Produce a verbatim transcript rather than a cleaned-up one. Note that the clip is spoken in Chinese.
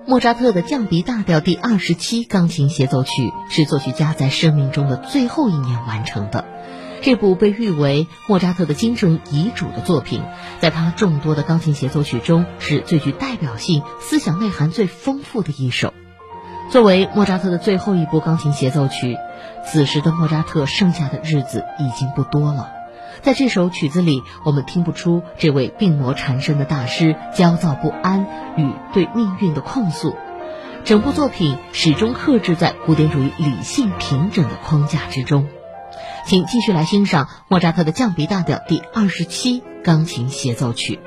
莫扎特的降 B 大调第二十七钢琴协奏曲是作曲家在生命中的最后一年完成的。这部被誉为莫扎特的精神遗嘱的作品，在他众多的钢琴协奏曲中是最具代表性、思想内涵最丰富的一首。作为莫扎特的最后一部钢琴协奏曲，此时的莫扎特剩下的日子已经不多了。在这首曲子里，我们听不出这位病魔缠身的大师焦躁不安与对命运的控诉。整部作品始终克制在古典主义理性平整的框架之中。请继续来欣赏莫扎特的降 B 大调第二十七钢琴协奏曲。